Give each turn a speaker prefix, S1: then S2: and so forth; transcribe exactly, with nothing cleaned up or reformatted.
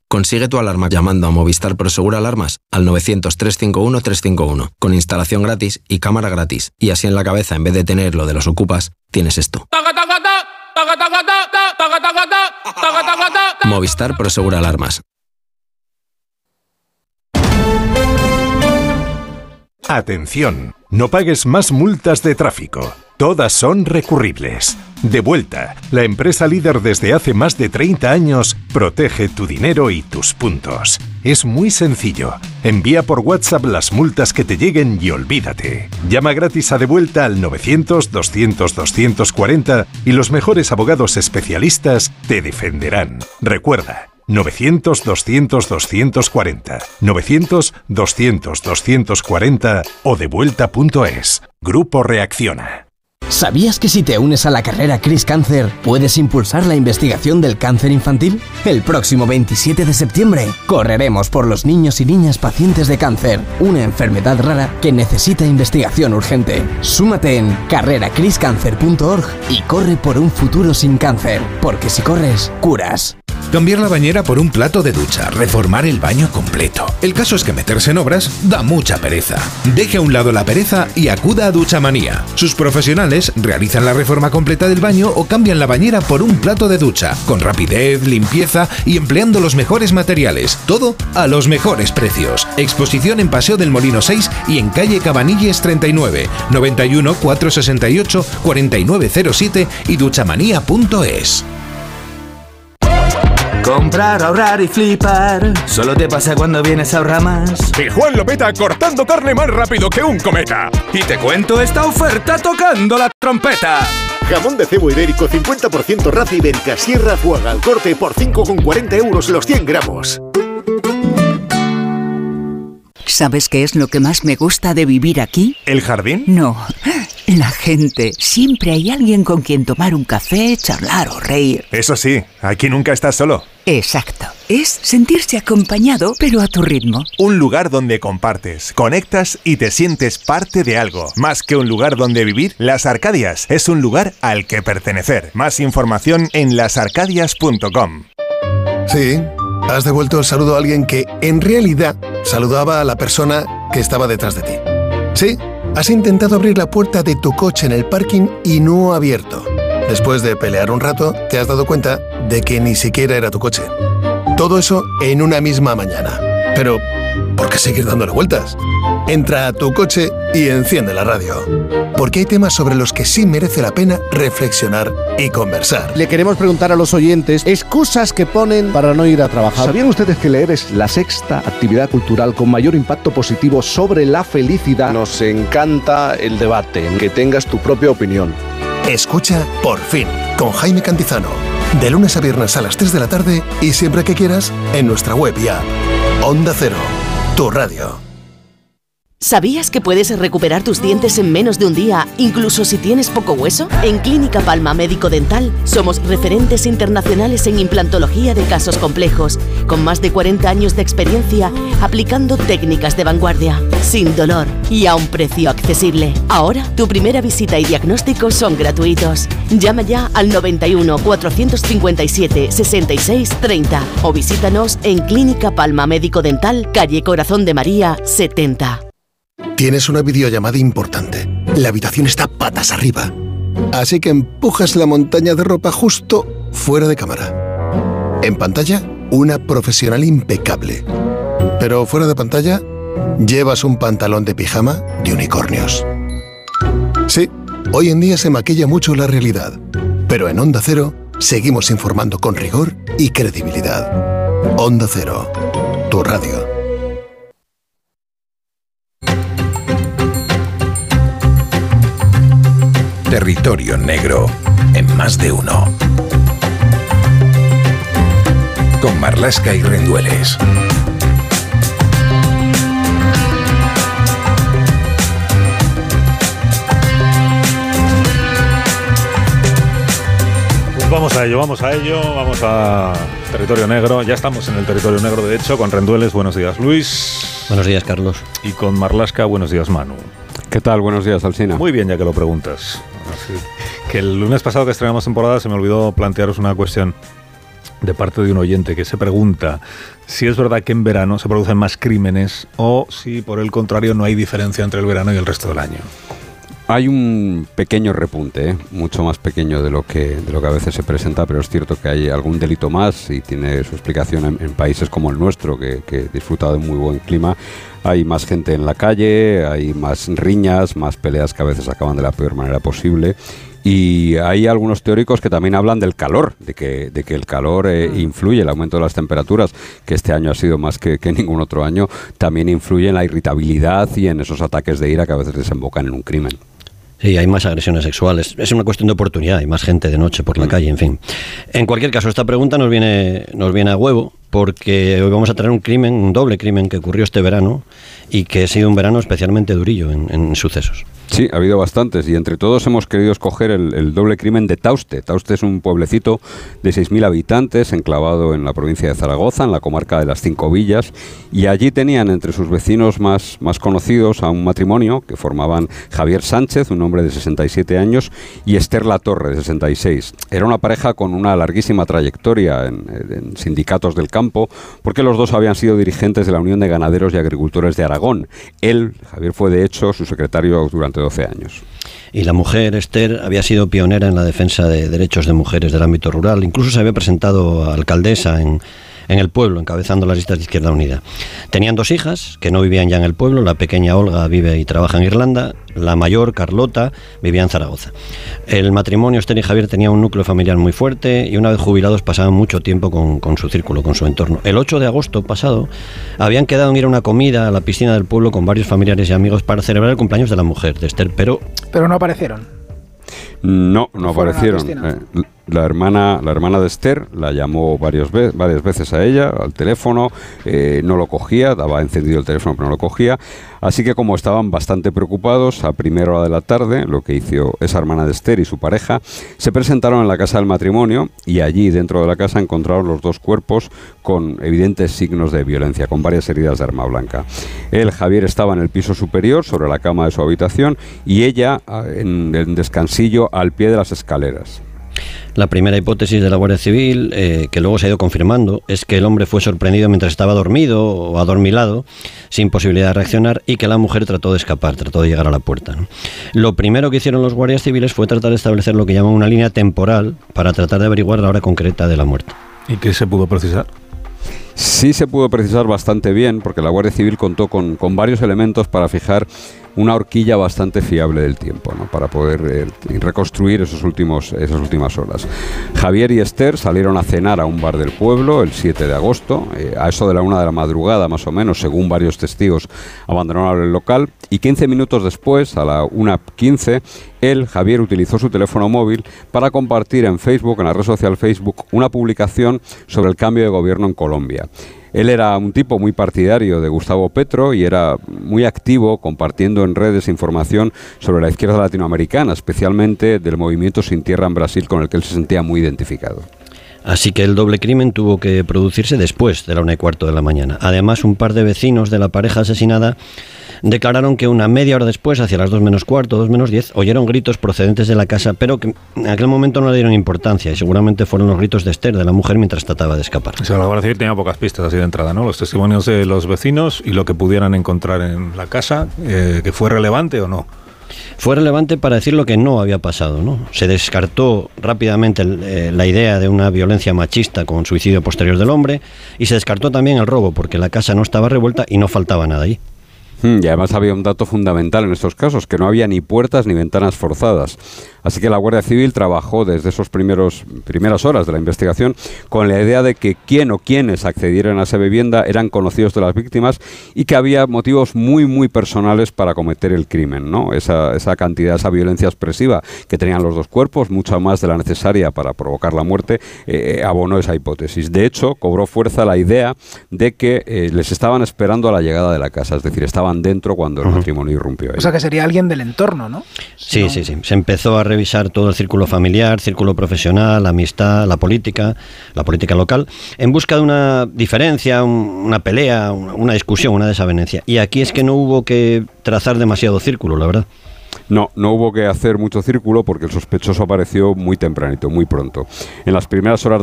S1: Consigue tu alarma llamando a Movistar Prosegur Alarmas al novecientos, trescientos cincuenta y uno, trescientos cincuenta y uno, con instalación gratis y cámara gratis. Y así en la cabeza, en vez de tener lo de los ocupas, tienes esto. Movistar Prosegur Alarmas.
S2: Atención, no pagues más multas de tráfico. Todas son recurribles. Devuelta, la empresa líder desde hace más de treinta años, protege tu dinero y tus puntos. Es muy sencillo. Envía por WhatsApp las multas que te lleguen y olvídate. Llama gratis a Devuelta al novecientos, doscientos, doscientos cuarenta y los mejores abogados especialistas te defenderán. Recuerda, novecientos, doscientos, doscientos cuarenta, novecientos, doscientos, doscientos cuarenta o devuelta punto es. Grupo Reacciona.
S3: ¿Sabías que si te unes a la carrera Cris Cáncer puedes impulsar la investigación del cáncer infantil? El próximo veintisiete de septiembre correremos por los niños y niñas pacientes de cáncer, una enfermedad rara que necesita investigación urgente. Súmate en carrera cris cáncer punto org y corre por un futuro sin cáncer, porque si corres, curas.
S4: Cambiar la bañera por un plato de ducha, reformar el baño completo. El caso es que meterse en obras da mucha pereza. Deje a un lado la pereza y acuda a Duchamanía. Sus profesionales realizan la reforma completa del baño o cambian la bañera por un plato de ducha, con rapidez, limpieza y empleando los mejores materiales. Todo a los mejores precios. Exposición en Paseo del Molino seis y en calle Cabanilles treinta y nueve, noventa y uno, cuatrocientos sesenta y ocho, cuarenta y nueve cero siete y duchamanía punto es.
S5: Comprar, ahorrar y flipar, solo te pasa cuando vienes a Ahorramás.
S6: Y Juan lo peta cortando carne más rápido que un cometa.
S5: Y te cuento esta oferta tocando la trompeta.
S7: Jamón de cebo ibérico cincuenta por ciento raza ibérica Sierra Fuaga al corte por cinco con cuarenta euros los cien gramos.
S8: ¿Sabes qué es lo que más me gusta de vivir aquí?
S6: ¿El jardín?
S8: No, la gente. Siempre hay alguien con quien tomar un café, charlar o reír.
S6: Eso sí, aquí nunca estás solo.
S8: Exacto. Es sentirse acompañado, pero a tu ritmo.
S6: Un lugar donde compartes, conectas y te sientes parte de algo. Más que un lugar donde vivir, Las Arcadias es un lugar al que pertenecer. Más información en las arcadias punto com.
S9: Sí, has devuelto el saludo a alguien que, en realidad, saludaba a la persona que estaba detrás de ti. Sí, has intentado abrir la puerta de tu coche en el parking y no ha abierto. Después de pelear un rato, te has dado cuenta de que ni siquiera era tu coche. Todo eso en una misma mañana. Pero, ¿por qué seguir dándole vueltas? Entra a tu coche y enciende la radio. Porque hay temas sobre los que sí merece la pena reflexionar y conversar.
S10: Le queremos preguntar a los oyentes excusas que ponen para no ir a trabajar. ¿Sabían ustedes que leer es la sexta actividad cultural con mayor impacto positivo sobre la felicidad? Nos encanta el debate, que tengas tu propia opinión.
S9: Escucha Por Fin, con Jaime Cantizano. De lunes a viernes a las tres de la tarde y siempre que quieras en nuestra web y app. Onda Cero, tu radio.
S11: ¿Sabías que puedes recuperar tus dientes en menos de un día, incluso si tienes poco hueso? En Clínica Palma Médico Dental somos referentes internacionales en implantología de casos complejos, con más de cuarenta años de experiencia aplicando técnicas de vanguardia, sin dolor y a un precio accesible. Ahora, tu primera visita y diagnóstico son gratuitos. Llama ya al noventa y uno, cuatrocientos cincuenta y siete, sesenta y seis, treinta o visítanos en Clínica Palma Médico Dental, calle Corazón de María, setenta.
S9: Tienes una videollamada importante. La habitación está patas arriba. Así que empujas la montaña de ropa justo fuera de cámara. En pantalla, una profesional impecable. Pero fuera de pantalla, llevas un pantalón de pijama de unicornios. Sí, hoy en día se maquilla mucho la realidad. Pero en Onda Cero, seguimos informando con rigor y credibilidad. Onda Cero, tu radio.
S4: Territorio Negro, en Más de Uno. Con Marlaska y Rendueles.
S12: Pues vamos a ello, vamos a ello, vamos a Territorio Negro. Ya estamos en el Territorio Negro, de hecho, con Rendueles. Buenos días, Luis.
S13: Buenos días, Carlos.
S12: Y con Marlaska. Buenos días, Manu.
S14: ¿Qué tal? Buenos días, Alsina.
S12: Muy bien, ya que lo preguntas. Así que el lunes pasado que estrenamos temporada se me olvidó plantearos una cuestión. de parte de un oyente que se pregunta si es verdad que en verano se producen más crímenes o si, por el contrario, no hay diferencia entre el verano y el resto del año.
S14: Hay un pequeño repunte, ¿eh? mucho más pequeño de lo que de lo que a veces se presenta, pero es cierto que hay algún delito más y tiene su explicación en, en países como el nuestro, que, que disfruta de muy buen clima. Hay más gente en la calle, hay más riñas, más peleas que a veces acaban de la peor manera posible. Y hay algunos teóricos que también hablan del calor, de que, de que el calor eh, influye, el aumento de las temperaturas, que este año ha sido más que, que ningún otro año, también influye en la irritabilidad y en esos ataques de ira que a veces desembocan en un crimen.
S13: Sí, hay más agresiones sexuales. Es una cuestión de oportunidad, hay más gente de noche por la mm. calle, en fin. En cualquier caso, esta pregunta nos viene, nos viene a huevo, porque hoy vamos a traer un crimen, un doble crimen que ocurrió este verano y que ha sido un verano especialmente durillo en, en sucesos.
S14: Sí, ha habido bastantes y entre todos hemos querido escoger el, el doble crimen de Tauste. Tauste es un pueblecito de seis mil habitantes enclavado en la provincia de Zaragoza, en la comarca de las Cinco Villas, y allí tenían entre sus vecinos más, más conocidos a un matrimonio que formaban Javier Sánchez, un hombre de sesenta y siete años, y Esther Latorre, de sesenta y seis. Era una pareja con una larguísima trayectoria en, en sindicatos del campo, porque los dos habían sido dirigentes de la Unión de Ganaderos y Agricultores de Aragón. Él, Javier, fue de hecho su secretario durante doce años.
S13: Y la mujer, Esther, había sido pionera en la defensa de derechos de mujeres del ámbito rural. Incluso se había presentado a alcaldesa en, en el pueblo, encabezando las listas de Izquierda Unida. Tenían dos hijas que no vivían ya en el pueblo. La pequeña Olga vive y trabaja en Irlanda. La mayor, Carlota, vivía en Zaragoza. El matrimonio, Esther y Javier, tenía un núcleo familiar muy fuerte y una vez jubilados pasaban mucho tiempo con, con su círculo, con su entorno. El ocho de agosto pasado habían quedado en ir a una comida a la piscina del pueblo con varios familiares y amigos para celebrar el cumpleaños de la mujer, de Esther, pero...
S15: Pero no aparecieron.
S14: No, no aparecieron. Eh, la hermana, la hermana de Esther la llamó varios ve- varias veces a ella al teléfono, eh, no lo cogía, daba encendido el teléfono pero no lo cogía, así que como estaban bastante preocupados, a primera hora de la tarde, lo que hizo esa hermana de Esther y su pareja, se presentaron en la casa del matrimonio y allí dentro de la casa encontraron los dos cuerpos con evidentes signos de violencia, con varias heridas de arma blanca. Él, Javier, estaba en el piso superior sobre la cama de su habitación y ella en el descansillo al pie de las escaleras.
S13: La primera hipótesis de la Guardia Civil, eh, que luego se ha ido confirmando, es que el hombre fue sorprendido mientras estaba dormido o adormilado, sin posibilidad de reaccionar, y que la mujer trató de escapar, trató de llegar a la puerta, ¿no? Lo primero que hicieron los guardias civiles fue tratar de establecer lo que llaman una línea temporal para tratar de averiguar la hora concreta de la muerte.
S12: ¿Y qué se pudo precisar?
S14: Sí se pudo precisar bastante bien, porque la Guardia Civil contó con, con varios elementos para fijar una horquilla bastante fiable del tiempo, ¿no? Para poder eh, reconstruir esos últimos, esas últimas horas. Javier y Esther salieron a cenar a un bar del pueblo el siete de agosto, eh, a eso de la una de la madrugada más o menos, según varios testigos, abandonaron el local y quince minutos después, a la una quince, él, Javier, utilizó su teléfono móvil para compartir en Facebook, en la red social Facebook, una publicación sobre el cambio de gobierno en Colombia. Él era un tipo muy partidario de Gustavo Petro y era muy activo compartiendo en redes información sobre la izquierda latinoamericana, especialmente del movimiento Sin Tierra en Brasil, con el que él se sentía muy identificado.
S13: Así que el doble crimen tuvo que producirse después de la una y cuarto de la mañana. Además, un par de vecinos de la pareja asesinada declararon que una media hora después, hacia las dos menos cuarto, dos menos diez, oyeron gritos procedentes de la casa, pero que en aquel momento no le dieron importancia y seguramente fueron los gritos de Esther, de la mujer, mientras trataba de escapar.
S12: O sea, la Guardia Civil tenía pocas pistas así de entrada, ¿no? Los testimonios de los vecinos y lo que pudieran encontrar en la casa, eh, que fue relevante o no.
S13: Fue relevante para decir lo que no había pasado, ¿no? Se descartó rápidamente el, eh, la idea de una violencia machista con suicidio posterior del hombre y se descartó también el robo porque la casa no estaba revuelta y no faltaba nada allí.
S14: Y además había un dato fundamental en estos casos, que no había ni puertas ni ventanas forzadas. Así que la Guardia Civil trabajó desde esas primeras horas de la investigación con la idea de que quién o quiénes accedieran a esa vivienda eran conocidos de las víctimas y que había motivos muy, muy personales para cometer el crimen, ¿no? Esa, esa cantidad, esa violencia expresiva que tenían los dos cuerpos, mucha más de la necesaria para provocar la muerte, eh, abonó esa hipótesis. De hecho, cobró fuerza la idea de que eh, les estaban esperando a la llegada de la casa, es decir, estaban dentro cuando el uh-huh. matrimonio irrumpió ahí.
S15: O sea que sería alguien del entorno, ¿no?
S13: Sí,
S15: no.
S13: sí, sí. Se empezó a revisar todo el círculo familiar, círculo profesional, la amistad, la política, la política local, en busca de una diferencia, un, una pelea, una, una discusión, una desavenencia. Y aquí es que no hubo que trazar demasiado círculo, la verdad.
S14: No, no hubo que hacer mucho círculo porque el sospechoso apareció muy tempranito, muy pronto. En las primeras horas